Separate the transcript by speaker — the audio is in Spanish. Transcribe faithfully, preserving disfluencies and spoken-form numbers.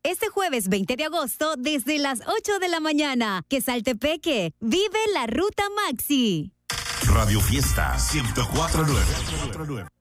Speaker 1: este jueves veinte de agosto desde las ocho de la mañana. Quesaltepeque, vive la Ruta Maxi.
Speaker 2: Radio Fiesta ciento cuatro punto nueve.